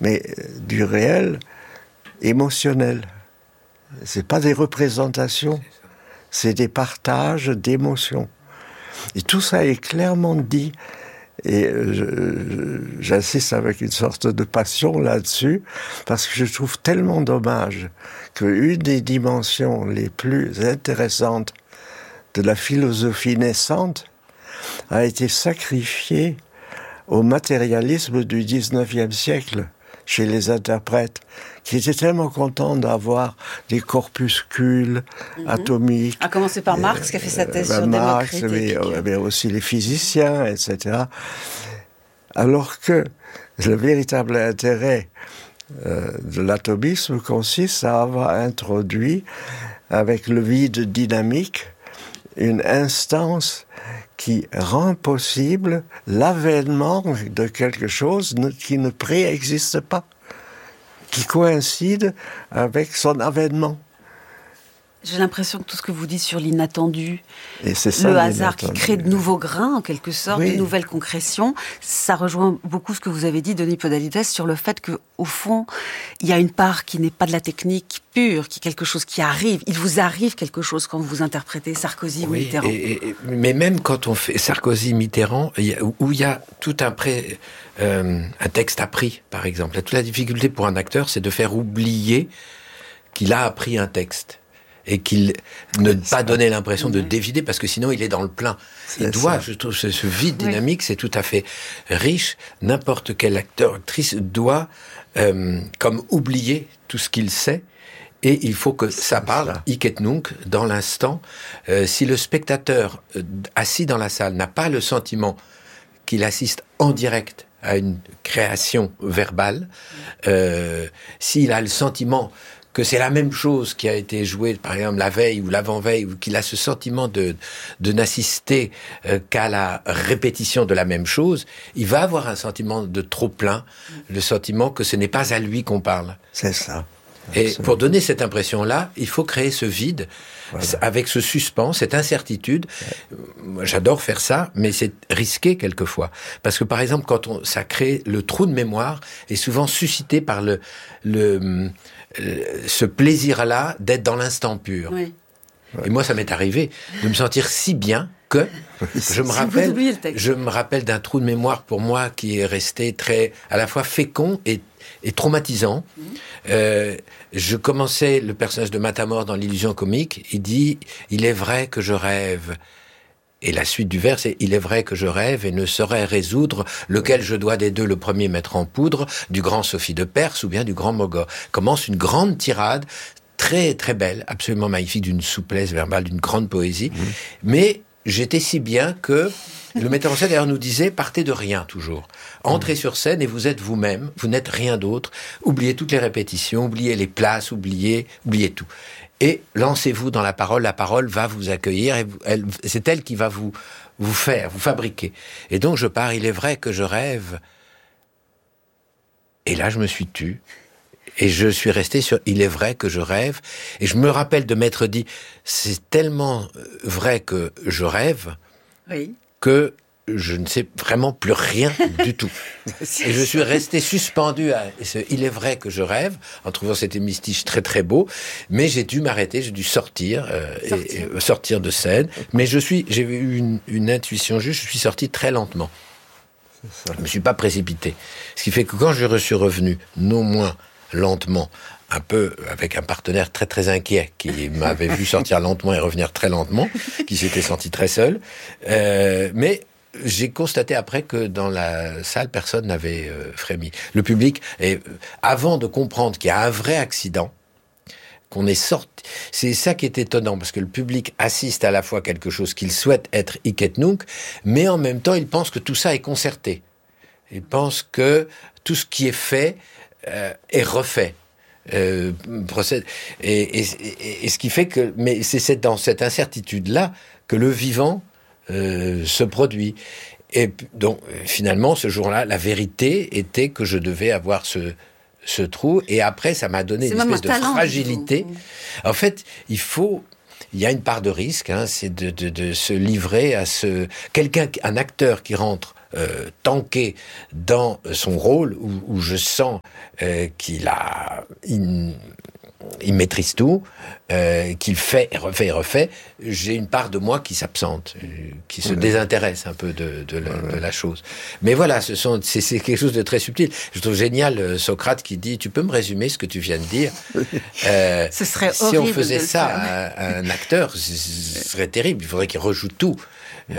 mais du réel émotionnel. C'est pas des représentations, c'est des partages d'émotions. Et tout ça est clairement dit. Et j'insiste avec une sorte de passion là-dessus, parce que je trouve tellement dommage qu'une des dimensions les plus intéressantes de la philosophie naissante a été sacrifiée au matérialisme du 19e siècle, chez les interprètes, qui étaient tellement contents d'avoir des corpuscules atomiques. À commencer par Marx, qui a fait sa thèse sur Marx, Démocrite. mais aussi les physiciens, etc. Alors que le véritable intérêt de l'atomisme consiste à avoir introduit, avec le vide dynamique, une instance qui rend possible l'avènement de quelque chose qui ne préexiste pas, qui coïncide avec son avènement. J'ai l'impression que tout ce que vous dites sur l'inattendu, et c'est ça, le hasard qui crée de nouveaux grains, en quelque sorte, oui. de nouvelles concrétions, ça rejoint beaucoup ce que vous avez dit, Denis Podalides, sur le fait qu'au fond, il y a une part qui n'est pas de la technique pure, qui est quelque chose qui arrive. Il vous arrive quelque chose quand vous interprétez Sarkozy ou Mitterrand. Mais même quand on fait Sarkozy-Mitterrand, où il y a tout un texte appris, par exemple. Toute la difficulté pour un acteur, c'est de faire oublier qu'il a appris un texte. Et qu'il ne pas donner l'impression de dévider, parce que sinon il est dans le plein. Il doit, je trouve, ce vide dynamique, c'est tout à fait riche. N'importe quel acteur, actrice doit comme oublier tout ce qu'il sait, et il faut que ça parle, hic et nunc, dans l'instant. Si le spectateur assis dans la salle n'a pas le sentiment qu'il assiste en direct à une création verbale, s'il a le sentiment que c'est la même chose qui a été jouée, par exemple, la veille ou l'avant-veille, ou qu'il a ce sentiment de n'assister qu'à la répétition de la même chose, il va avoir un sentiment de trop-plein, le sentiment que ce n'est pas à lui qu'on parle. C'est ça. Et pour donner cette impression-là, il faut créer ce vide, avec ce suspens, cette incertitude. Moi, j'adore faire ça, mais c'est risqué quelquefois. Parce que, par exemple, quand ça crée le trou de mémoire, est souvent suscité par ce plaisir-là d'être dans l'instant pur. Oui. Et moi, ça m'est arrivé de me sentir si bien que je me rappelle d'un trou de mémoire pour moi qui est resté très, à la fois fécond et traumatisant. Je commençais le personnage de Matamor dans l'illusion comique. Il dit « Il est vrai que je rêve ». Et la suite du vers, c'est « Il est vrai que je rêve et ne saurais résoudre lequel je dois des deux le premier mettre en poudre, du grand Sophie de Perse ou bien du grand Mogor ». Commence une grande tirade, très très belle, absolument magnifique, d'une souplesse verbale, d'une grande poésie. Mais j'étais si bien que le metteur en scène d'ailleurs nous disait « Partez de rien toujours. Entrez sur scène et vous êtes vous-même, vous n'êtes rien d'autre. Oubliez toutes les répétitions, oubliez les places, oubliez tout. » Et lancez-vous dans la parole va vous accueillir, et c'est elle qui va vous fabriquer. Et donc je pars, il est vrai que je rêve. Et là je me suis tu, et je suis resté sur il est vrai que je rêve. Et je me rappelle de m'être dit, c'est tellement vrai que je rêve, que je ne sais vraiment plus rien du tout. Et je suis resté suspendu à ce « il est vrai que je rêve », en trouvant cet hémistiche très très beau, mais j'ai dû m'arrêter, j'ai dû sortir de scène, mais j'ai eu une intuition juste, je suis sorti très lentement. Je ne me suis pas précipité. Ce qui fait que quand je suis revenu, non moins lentement, un peu avec un partenaire très très inquiet qui m'avait vu sortir lentement et revenir très lentement, qui s'était senti très seul, mais j'ai constaté après que dans la salle, personne n'avait frémi. Le public, avant de comprendre qu'il y a un vrai accident, qu'on est sorti... C'est ça qui est étonnant, parce que le public assiste à la fois à quelque chose qu'il souhaite être hic et nunc, mais en même temps, il pense que tout ça est concerté. Il pense que tout ce qui est fait est refait. Et ce qui fait que... Mais c'est dans cette incertitude-là que le vivant se produit. Et donc, finalement, ce jour-là, la vérité était que je devais avoir ce trou. Et après, ça m'a donné une espèce de fragilité. En fait, il y a une part de risque, c'est de se livrer à un acteur qui rentre tanké dans son rôle, où je sens il maîtrise tout, qu'il fait et refait, j'ai une part de moi qui s'absente, qui se désintéresse un peu de la chose. Mais voilà, c'est quelque chose de très subtil. Je trouve génial Socrate qui dit « Tu peux me résumer ce que tu viens de dire ?» Ce serait si on faisait ça à un acteur, ce serait terrible. Il faudrait qu'il rejoue tout. Où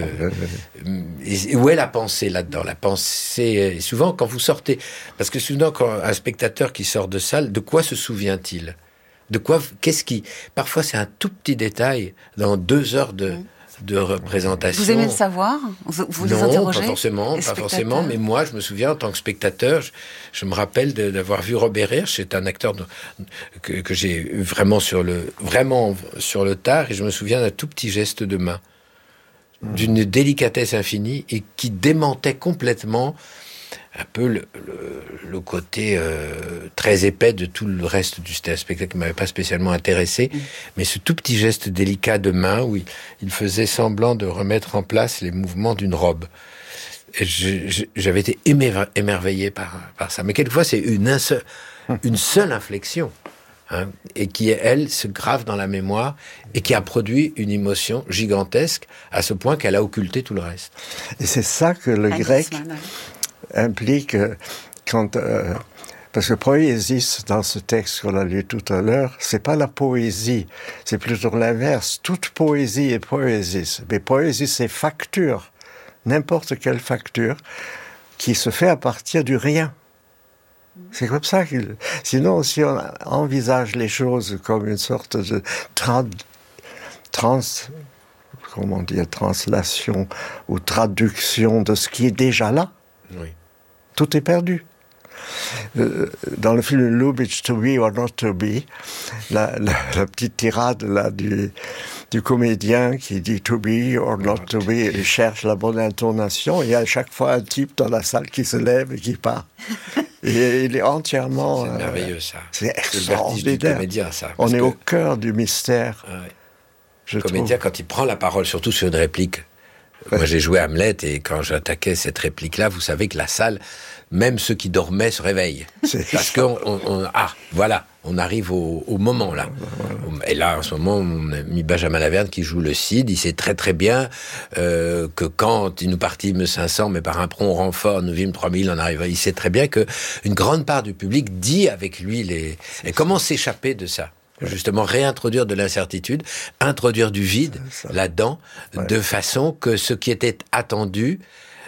est la pensée là-dedans? La pensée, souvent quand vous sortez, parce que souvent quand un spectateur qui sort de salle, de quoi se souvient-il? Parfois c'est un tout petit détail dans 2 heures de représentation. Vous aimez le savoir? Vous les interrogez? Non, pas forcément, mais moi je me souviens en tant que spectateur, je me rappelle d'avoir vu Robert Hirsch, c'est un acteur que j'ai vraiment sur le tard, et je me souviens d'un tout petit geste de main, d'une délicatesse infinie, et qui démentait complètement un peu le côté très épais de tout le reste du spectacle qui ne m'avait pas spécialement intéressé. Mais ce tout petit geste délicat de main où il faisait semblant de remettre en place les mouvements d'une robe. Et j'avais été émerveillé par ça. Mais quelquefois, c'est une seule inflexion, hein, et qui, elle, se grave dans la mémoire et qui a produit une émotion gigantesque à ce point qu'elle a occulté tout le reste. Et c'est ça que le grec implique parce que poésis, dans ce texte qu'on a lu tout à l'heure, c'est pas la poésie, c'est plutôt l'inverse. Toute poésie est poésis, mais poésie c'est facture, n'importe quelle facture qui se fait à partir du rien. C'est comme ça sinon, si on envisage les choses comme une sorte de translation ou traduction de ce qui est déjà là, oui. Tout est perdu. Dans le film Lubitsch, To Be or Not To Be, la petite tirade là, du comédien qui dit To Be or Not To Be, il cherche la bonne intonation, et il y a à chaque fois un type dans la salle qui se lève et qui part. Et il est entièrement... C'est merveilleux ça. C'est extraordinaire. Comédien, ça, on est au cœur du mystère. Le comédien, quand il prend la parole, surtout sur une réplique. Moi, j'ai joué Hamlet, et quand j'attaquais cette réplique-là, vous savez que la salle, même ceux qui dormaient se réveillent. Parce on arrive au moment, là. Et là, en ce moment, on a mis Benjamin Laverne qui joue le Cid. Il sait très très bien que quand nous partîmes 500, mais par un prompt renfort, nous vîmes 3000 en arrivant. Il sait très bien que une grande part du public dit avec lui et comment s'échapper de ça. Justement, réintroduire de l'incertitude, introduire du vide là-dedans, de façon que ce qui était attendu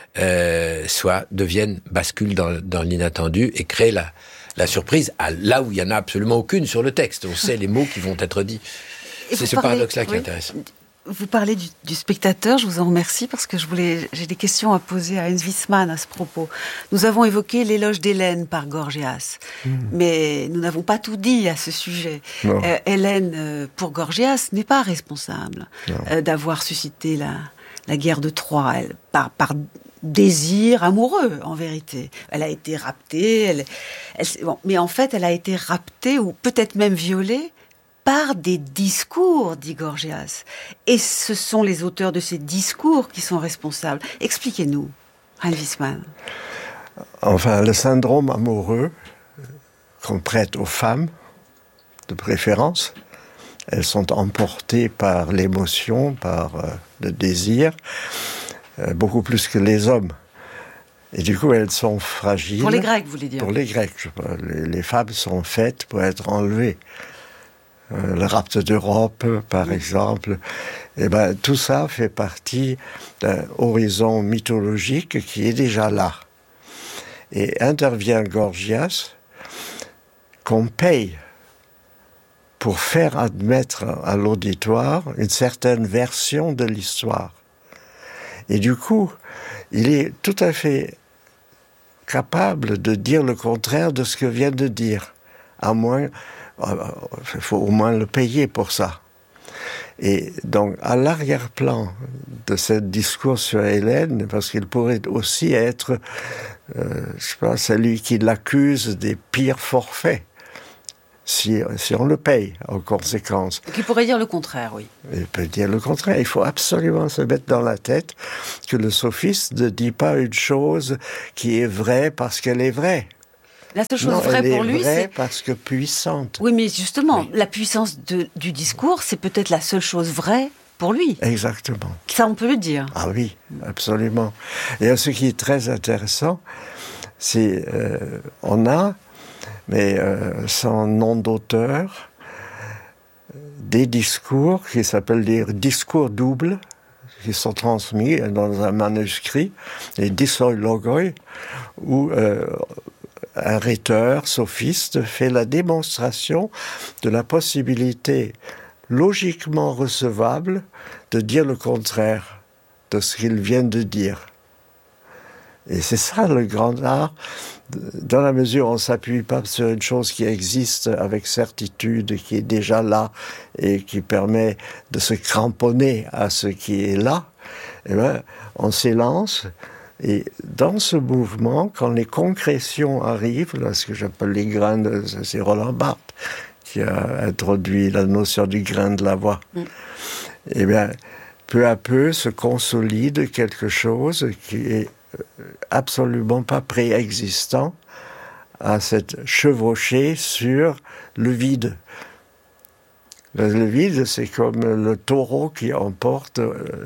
bascule dans l'inattendu et crée la surprise là où il n'y en a absolument aucune sur le texte. On sait les mots qui vont être dits. C'est ce paradoxe-là qui est intéressant. Vous parlez du spectateur, je vous en remercie parce que j'ai des questions à poser à Heinz Wiesmann à ce propos. Nous avons évoqué l'éloge d'Hélène par Gorgias, mais nous n'avons pas tout dit à ce sujet. Hélène, pour Gorgias, n'est pas responsable d'avoir suscité la guerre de Troie, par désir amoureux, en vérité. Elle a été raptée, mais en fait, elle a été raptée, ou peut-être même violée, par des discours, dit Gorgias. Et ce sont les auteurs de ces discours qui sont responsables. Expliquez-nous, Heinz Wiesmann. Enfin, le syndrome amoureux qu'on prête aux femmes, de préférence, elles sont emportées par l'émotion, par le désir, beaucoup plus que les hommes. Et du coup, elles sont fragiles. Pour les Grecs, vous voulez dire? Pour les Grecs. Les femmes sont faites pour être enlevées. Le rapt d'Europe, par exemple. Et tout ça fait partie d'un horizon mythologique qui est déjà là. Et intervient Gorgias, qu'on paye pour faire admettre à l'auditoire une certaine version de l'histoire. Et du coup, il est tout à fait capable de dire le contraire de ce que vient de dire, à moins... Il faut au moins le payer pour ça. Et donc, à l'arrière-plan de ce discours sur Hélène, parce qu'il pourrait aussi être, celui qui l'accuse des pires forfaits, si on le paye en conséquence. Qui pourrait dire le contraire, oui. Il peut dire le contraire. Il faut absolument se mettre dans la tête que le sophiste ne dit pas une chose qui est vraie parce qu'elle est vraie. La seule chose vraie pour lui, c'est parce que puissante. Oui, mais justement, la puissance du discours, c'est peut-être la seule chose vraie pour lui. Exactement. Ça, on peut le dire. Ah oui, absolument. Et ce qui est très intéressant, c'est on a, mais sans nom d'auteur, des discours qui s'appellent des discours doubles, qui sont transmis dans un manuscrit, les dissologoi, où un rhéteur sophiste fait la démonstration de la possibilité logiquement recevable de dire le contraire de ce qu'il vient de dire. Et c'est ça le grand art, dans la mesure où on ne s'appuie pas sur une chose qui existe avec certitude, qui est déjà là, et qui permet de se cramponner à ce qui est là, eh bien, on s'élance. Et dans ce mouvement, quand les concrétions arrivent, là, ce que j'appelle les grains, c'est Roland Barthes qui a introduit la notion du grain de la voix. Eh bien, peu à peu se consolide quelque chose qui est absolument pas préexistant à cette chevauchée sur le vide. Le vide, c'est comme le taureau qui emporte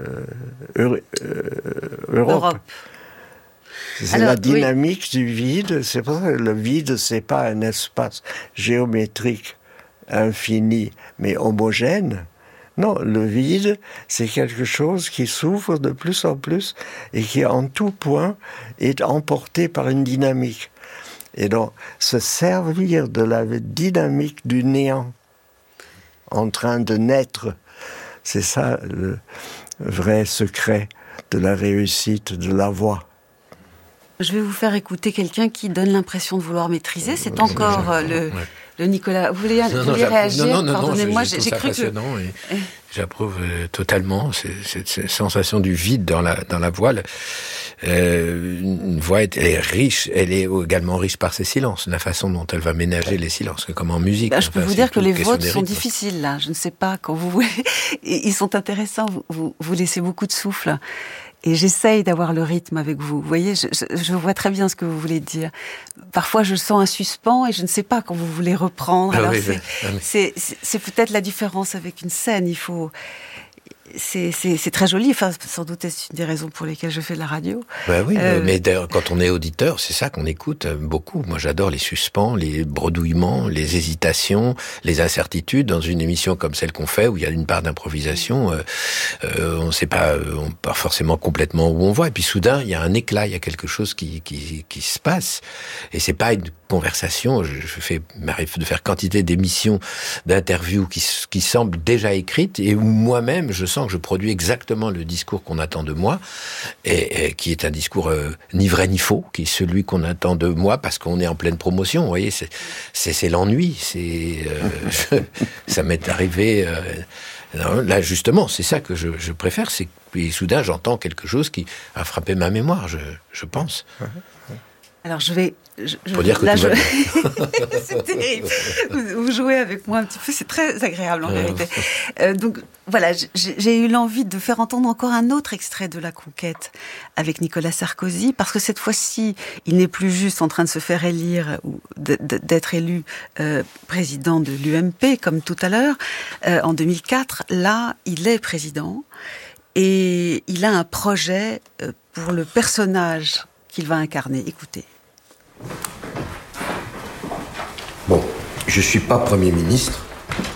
Europe. C'est la dynamique du vide. C'est pour ça que le vide, c'est pas un espace géométrique infini, mais homogène. Non, le vide, c'est quelque chose qui s'ouvre de plus en plus et qui, en tout point, est emporté par une dynamique. Et donc, se servir de la dynamique du néant en train de naître, c'est ça le vrai secret de la réussite de la voix. Je vais vous faire écouter quelqu'un qui donne l'impression de vouloir maîtriser. C'est encore le Nicolas. Vous vouliez réagir? Non, pardonnez-moi, j'ai trouvé ça passionnant et j'approuve totalement cette sensation du vide dans la voix. Une voix, elle est riche, elle est également riche par ses silences, la façon dont elle va ménager les silences, comme en musique. Je peux vous dire que les vôtres sont difficiles, là. Je ne sais pas, quand vous voulez. Ils sont intéressants, vous laissez beaucoup de souffle. Et j'essaye d'avoir le rythme avec vous. Vous voyez, je vois très bien ce que vous voulez dire. Parfois, je sens un suspens et je ne sais pas quand vous voulez reprendre. Alors, c'est peut-être la différence avec une scène. Il faut... C'est très joli. Enfin, sans doute, c'est une des raisons pour lesquelles je fais de la radio. Oui, mais d'ailleurs, quand on est auditeur, c'est ça qu'on écoute beaucoup. Moi, j'adore les suspens, les bredouillements, les hésitations, les incertitudes. Dans une émission comme celle qu'on fait, où il y a une part d'improvisation, on ne sait pas, pas forcément complètement où on voit. Et puis soudain, il y a un éclat, il y a quelque chose qui se passe. Et c'est pas une conversation. M'arrive de faire quantité d'émissions, d'interviews qui semblent déjà écrites et où moi-même, je sens que je produis exactement le discours qu'on attend de moi et qui est un discours ni vrai ni faux, qui est celui qu'on attend de moi parce qu'on est en pleine promotion. Vous voyez, c'est l'ennui. Ça m'est arrivé. Là, justement, c'est ça que je préfère. C'est que soudain, j'entends quelque chose qui a frappé ma mémoire, je pense. Alors, je vais... Pour dire que tout va bien. C'est terrible. Vous jouez avec moi un petit peu, c'est très agréable en vérité. Donc voilà, j'ai eu l'envie de faire entendre encore un autre extrait de La Conquête avec Nicolas Sarkozy, parce que cette fois-ci, il n'est plus juste en train de se faire élire ou d'être élu président de l'UMP comme tout à l'heure. En 2004, là, il est président et il a un projet pour le personnage qu'il va incarner. Écoutez. Bon, je suis pas Premier ministre.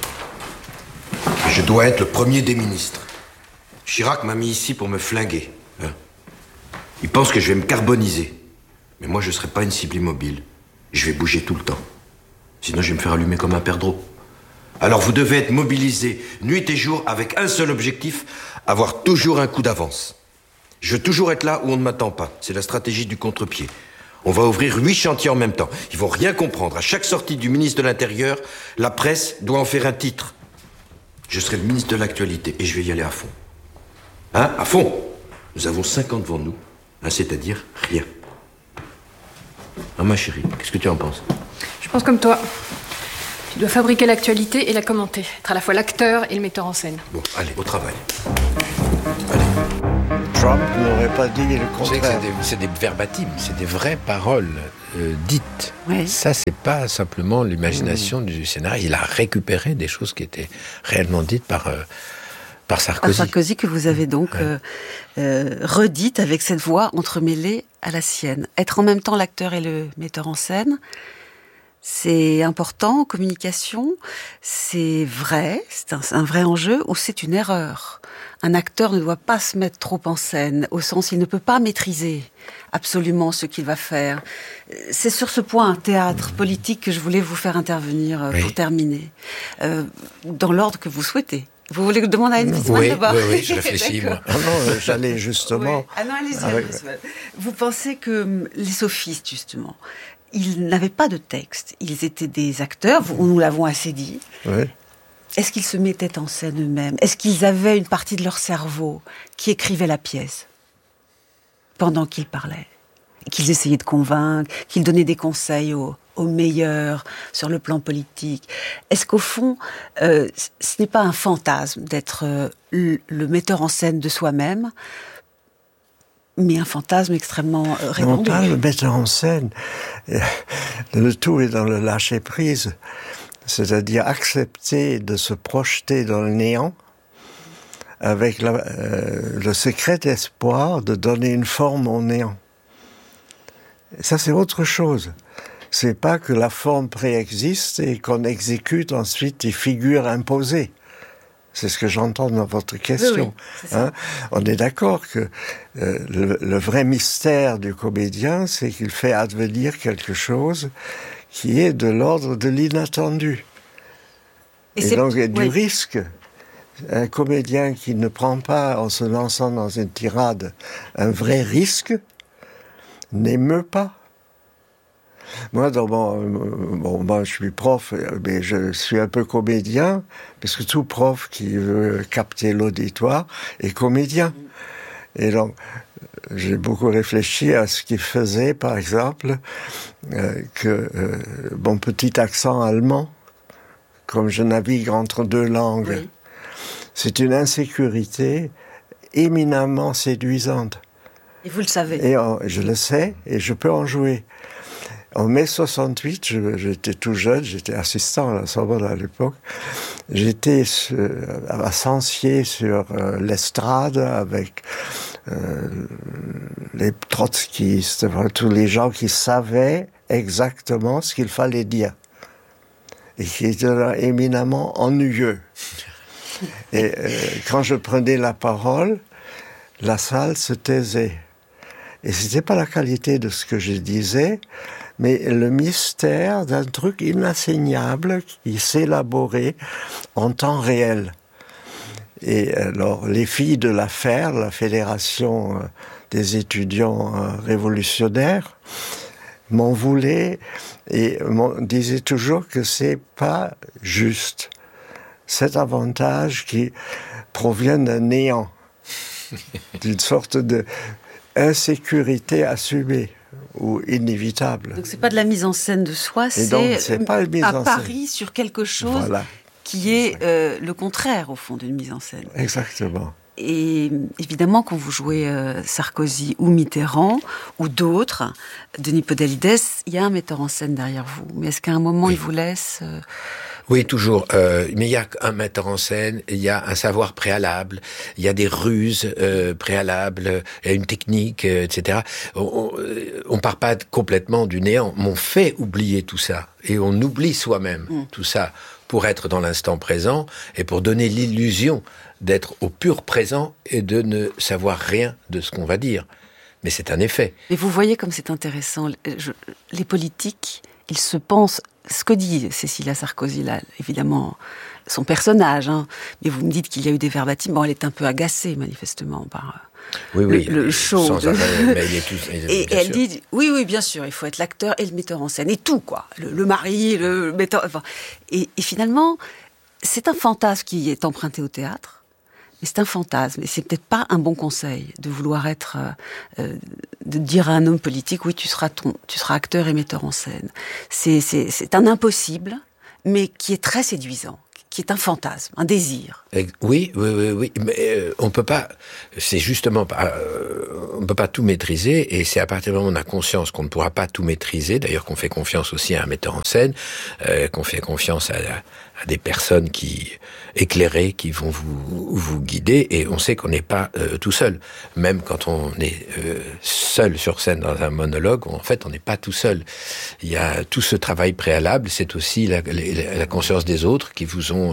Je dois être le premier des ministres. Chirac m'a mis ici pour me flinguer. Hein. Il pense que je vais me carboniser. Mais moi, je serai pas une cible immobile. Je vais bouger tout le temps. Sinon, je vais me faire allumer comme un perdreau. Alors, vous devez être mobilisés nuit et jour avec un seul objectif, avoir toujours un coup d'avance. Je veux toujours être là où on ne m'attend pas. C'est la stratégie du contre-pied. On va ouvrir 8 chantiers en même temps. Ils vont rien comprendre. À chaque sortie du ministre de l'Intérieur, la presse doit en faire un titre. Je serai le ministre de l'Actualité et je vais y aller à fond. Hein? À fond. Nous avons 5 ans devant nous, hein, c'est-à-dire rien. Hein, ma chérie, qu'est-ce que tu en penses? Je pense comme toi. Tu dois fabriquer l'actualité et la commenter. Être à la fois l'acteur et le metteur en scène. Bon, allez, au travail. Trump n'aurait pas dit le contraire. C'est des verbatim, c'est des vraies paroles dites. Oui. Ça, c'est pas simplement l'imagination du scénario. Il a récupéré des choses qui étaient réellement dites par Sarkozy. Sarkozy, que vous avez donc redite avec cette voix entremêlée à la sienne. Être en même temps l'acteur et le metteur en scène, c'est important en communication, c'est vrai, c'est un vrai enjeu, ou c'est une erreur. Un acteur ne doit pas se mettre trop en scène, au sens il ne peut pas maîtriser absolument ce qu'il va faire. C'est sur ce point, théâtre, politique, que je voulais vous faire intervenir pour terminer, dans l'ordre que vous souhaitez. Vous voulez que je demande à Anne Wiesmann d'abord ? Oui, je réfléchis, moi. Ah non, j'allais justement... Oui. Ah non, allez-y, Anne Wiesmann. Vous pensez que les sophistes, justement, ils n'avaient pas de texte. Ils étaient des acteurs, nous l'avons assez dit. Oui. Est-ce qu'ils se mettaient en scène eux-mêmes ? Est-ce qu'ils avaient une partie de leur cerveau qui écrivait la pièce pendant qu'ils parlaient ? Qu'ils essayaient de convaincre, qu'ils donnaient des conseils aux meilleurs sur le plan politique. Est-ce qu'au fond, ce n'est pas un fantasme d'être le metteur en scène de soi-même, mais un fantasme extrêmement répandu? On parle de metteur en scène. Le tout est dans le lâcher-prise, c'est-à-dire accepter de se projeter dans le néant avec le secret espoir de donner une forme au néant. Et ça, c'est autre chose. C'est pas que la forme préexiste et qu'on exécute ensuite des figures imposées. C'est ce que j'entends dans votre question. Oui, oui, On est d'accord que le vrai mystère du comédien, c'est qu'il fait advenir quelque chose qui est de l'ordre de l'inattendu. Et donc, il y a du risque. Un comédien qui ne prend pas, en se lançant dans une tirade, un vrai risque, n'émeut pas. Moi, moi, je suis prof, mais je suis un peu comédien, parce que tout prof qui veut capter l'auditoire est comédien. Et donc, j'ai beaucoup réfléchi à ce qui faisait, par exemple, que mon petit accent allemand, comme je navigue entre deux langues, oui. C'est une insécurité éminemment séduisante. Et vous le savez. Et je le sais, et je peux en jouer. En mai 68, j'étais tout jeune, j'étais assistant à la Sorbonne à l'époque. J'étais à Sancier sur l'estrade avec les trotskistes, tous les gens qui savaient exactement ce qu'il fallait dire. Et qui étaient éminemment ennuyeux. Et quand je prenais la parole, la salle se taisait. Et c'était pas la qualité de ce que je disais, mais le mystère d'un truc inatteignable qui s'élaborait en temps réel. Et alors, les filles de la FER, la Fédération des étudiants révolutionnaires, m'en voulaient et disaient toujours que c'est pas juste. Cet avantage qui provient d'un néant, d'une sorte de insécurité assumée ou inévitable. Donc c'est pas de la mise en scène de soi, c'est pas une mise un en pari sur quelque chose qui est le contraire au fond d'une mise en scène. Exactement. Et évidemment, quand vous jouez Sarkozy ou Mitterrand ou d'autres, Denis Podalides, il y a un metteur en scène derrière vous. Mais est-ce qu'à un moment, il vous laisse Oui, toujours. Mais il y a un metteur en scène, il y a un savoir préalable, il y a des ruses préalables, il y a une technique, etc. On part pas complètement du néant, mais on fait oublier tout ça. Et on oublie soi-même tout ça pour être dans l'instant présent et pour donner l'illusion d'être au pur présent et de ne savoir rien de ce qu'on va dire. Mais c'est un effet. Mais vous voyez comme c'est intéressant. Les politiques, ils se pensent... Ce que dit Cécilia Sarkozy, là, évidemment, son personnage, hein, mais vous me dites qu'il y a eu des verbatim. Bon, elle est un peu agacée, manifestement, par le show. Sans arrêt, mais il est tout, et elle dit, oui, bien sûr, il faut être l'acteur et le metteur en scène, et tout, quoi. Le mari, le metteur... Enfin, et finalement, c'est un fantasme qui est emprunté au théâtre, mais c'est un fantasme, et c'est peut-être pas un bon conseil de vouloir être, de dire à un homme politique, oui, tu seras acteur et metteur en scène. C'est un impossible, mais qui est très séduisant, qui est un fantasme, un désir. Oui, mais on peut pas, c'est justement pas, on peut pas tout maîtriser, et c'est à partir du moment où on a conscience qu'on ne pourra pas tout maîtriser, d'ailleurs qu'on fait confiance aussi à un metteur en scène, qu'on fait confiance à des personnes éclairées qui vont vous guider, et on sait qu'on n'est pas tout seul. Même quand on est seul sur scène dans un monologue, en fait, on n'est pas tout seul. Il y a tout ce travail préalable, c'est aussi la conscience des autres qui vous ont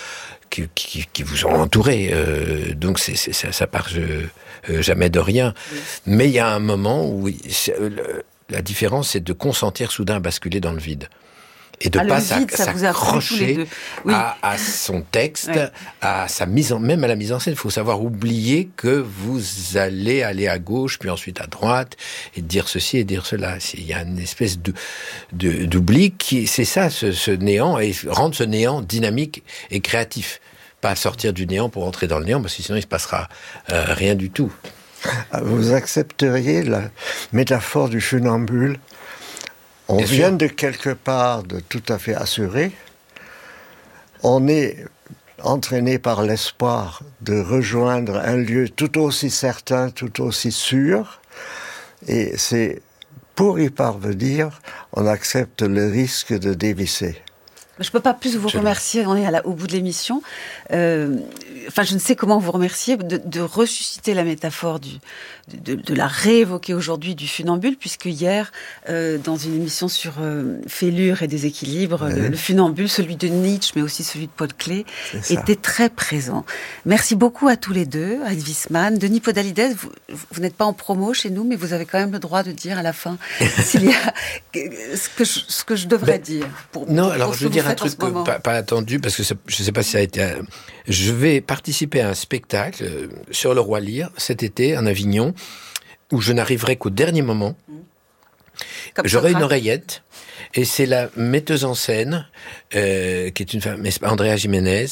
qui vous ont entouré. Donc ça part jamais de rien. Oui. Mais il y a un moment où la différence, c'est de consentir soudain à basculer dans le vide. Et de pas s'accrocher à son texte, à sa même à la mise en scène. Il faut savoir oublier que vous allez aller à gauche, puis ensuite à droite, et dire ceci et dire cela. Il y a une espèce d'oubli c'est ça, ce néant, et rendre ce néant dynamique et créatif. Pas sortir du néant pour entrer dans le néant, parce que sinon il se passera rien du tout. Vous accepteriez la métaphore du funambule? On vient de quelque part de tout à fait assuré. On est entraîné par l'espoir de rejoindre un lieu tout aussi certain, tout aussi sûr. Et c'est pour y parvenir, on accepte le risque de dévisser. Je ne peux pas plus vous remercier, on est au bout de l'émission. Je ne sais comment vous remercier de ressusciter la métaphore, de la réévoquer aujourd'hui du funambule, puisque hier, dans une émission sur Fêlure et déséquilibre, le funambule, celui de Nietzsche, mais aussi celui de Paul Klee, était très présent. Merci beaucoup à tous les deux, à Wiesmann. Denis Podalides, vous n'êtes pas en promo chez nous, mais vous avez quand même le droit de dire à la fin s'il y a ce que je devrais dire. Alors je veux dire un truc pas attendu, parce que je ne sais pas si ça a été... Je vais participer à un spectacle sur le Roi Lear cet été, en Avignon, où je n'arriverai qu'au dernier moment. J'aurai une oreillette, et c'est la metteuse en scène, qui est une femme, Andrea Jiménez,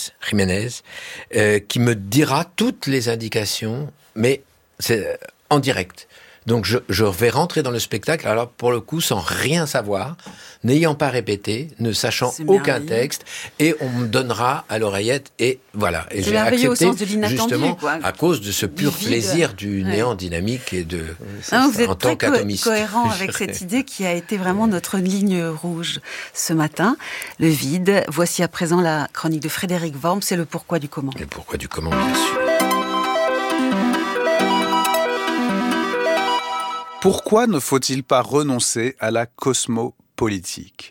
qui me dira toutes les indications, mais c'est en direct. Donc je vais rentrer dans le spectacle, alors pour le coup, sans rien savoir, n'ayant pas répété, ne sachant aucun texte, et on me donnera à l'oreillette, et voilà. Et j'ai accepté, justement, à cause de ce pur plaisir du néant dynamique et vous êtes en tant qu'atomiste. Cohérent avec cette idée qui a été vraiment notre ligne rouge ce matin, le vide. Voici à présent la chronique de Frédéric Worm, c'est le pourquoi du comment. Le pourquoi du comment, bien sûr. Pourquoi ne faut-il pas renoncer à la cosmopolitique ?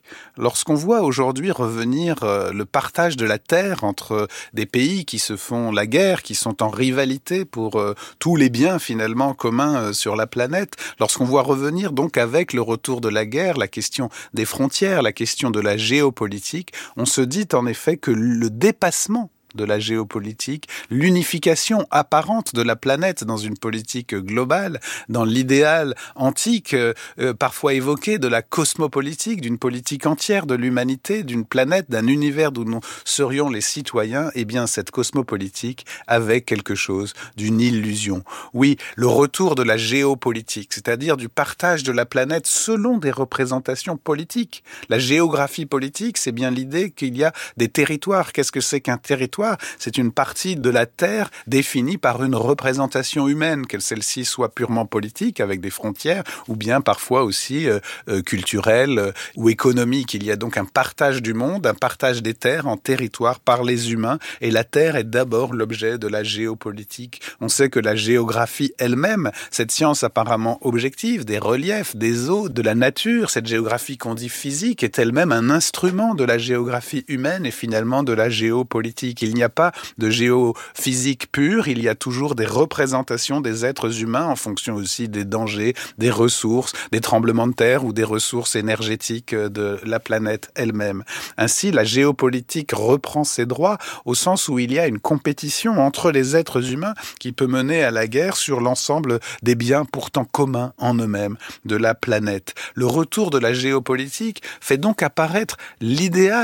Lorsqu'on voit aujourd'hui revenir le partage de la terre entre des pays qui se font la guerre, qui sont en rivalité pour tous les biens finalement communs sur la planète, lorsqu'on voit revenir donc avec le retour de la guerre, la question des frontières, la question de la géopolitique, on se dit en effet que le dépassement de la géopolitique, l'unification apparente de la planète dans une politique globale, dans l'idéal antique, parfois évoqué de la cosmopolitique, d'une politique entière de l'humanité, d'une planète, d'un univers d'où nous serions les citoyens, eh bien cette cosmopolitique avait quelque chose d'une illusion. Oui, le retour de la géopolitique, c'est-à-dire du partage de la planète selon des représentations politiques. La géographie politique, c'est bien l'idée qu'il y a des territoires. Qu'est-ce que c'est qu'un territoire ? C'est une partie de la Terre définie par une représentation humaine, qu'elle celle-ci soit purement politique, avec des frontières, ou bien parfois aussi culturelle ou économique. Il y a donc un partage du monde, un partage des terres en territoires par les humains, et la Terre est d'abord l'objet de la géopolitique. On sait que la géographie elle-même, cette science apparemment objective, des reliefs, des eaux, de la nature, cette géographie qu'on dit physique, est elle-même un instrument de la géographie humaine et finalement de la géopolitique. Il n'y a pas de géophysique pure, il y a toujours des représentations des êtres humains en fonction aussi des dangers, des ressources, des tremblements de terre ou des ressources énergétiques de la planète elle-même. Ainsi, la géopolitique reprend ses droits au sens où il y a une compétition entre les êtres humains qui peut mener à la guerre sur l'ensemble des biens pourtant communs en eux-mêmes de la planète. Le retour de la géopolitique fait donc apparaître l'idéal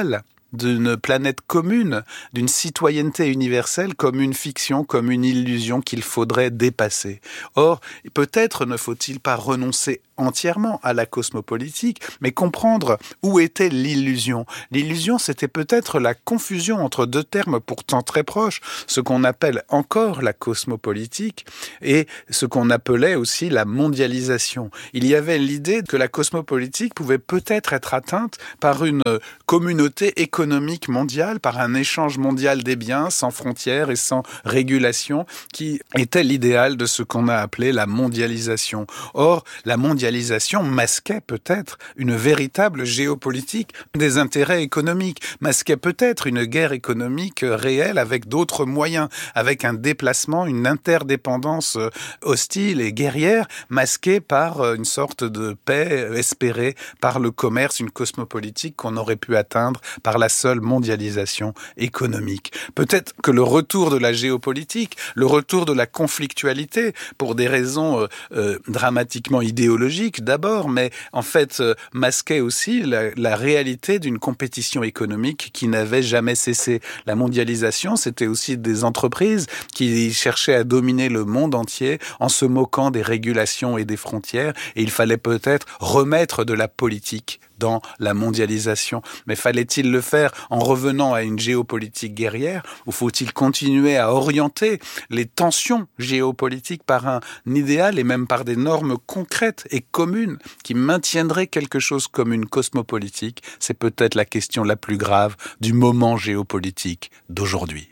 d'une planète commune, d'une citoyenneté universelle comme une fiction, comme une illusion qu'il faudrait dépasser. Or, peut-être ne faut-il pas renoncer entièrement à la cosmopolitique, mais comprendre où était l'illusion. L'illusion, c'était peut-être la confusion entre deux termes pourtant très proches, ce qu'on appelle encore la cosmopolitique et ce qu'on appelait aussi la mondialisation. Il y avait l'idée que la cosmopolitique pouvait peut-être être atteinte par une communauté économique mondiale, par un échange mondial des biens sans frontières et sans régulation, qui était l'idéal de ce qu'on a appelé la mondialisation. Or, la mondialisation masquait peut-être une véritable géopolitique des intérêts économiques, masquait peut-être une guerre économique réelle avec d'autres moyens, avec un déplacement, une interdépendance hostile et guerrière, masquée par une sorte de paix espérée par le commerce, une cosmopolitique qu'on aurait pu atteindre par la seule mondialisation économique. Peut-être que le retour de la géopolitique, le retour de la conflictualité, pour des raisons dramatiquement idéologiques d'abord, mais en fait masquait aussi la réalité d'une compétition économique qui n'avait jamais cessé. La mondialisation, c'était aussi des entreprises qui cherchaient à dominer le monde entier en se moquant des régulations et des frontières, et il fallait peut-être remettre de la politique dans la mondialisation. Mais fallait-il le faire en revenant à une géopolitique guerrière, ou faut-il continuer à orienter les tensions géopolitiques par un idéal et même par des normes concrètes et communes qui maintiendraient quelque chose comme une cosmopolitique? C'est peut-être la question la plus grave du moment géopolitique d'aujourd'hui.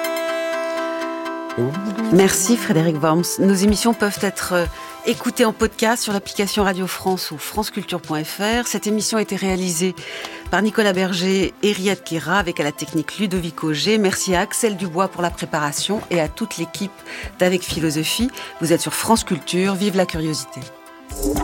Merci Frédéric Worms. Nos émissions peuvent être écoutées en podcast sur l'application Radio France ou franceculture.fr. Cette émission a été réalisée par Nicolas Berger et Riyad Kera avec à la technique Ludovic Auger. Merci à Axel Dubois pour la préparation et à toute l'équipe d'Avec Philosophie. Vous êtes sur France Culture. Vive la curiosité.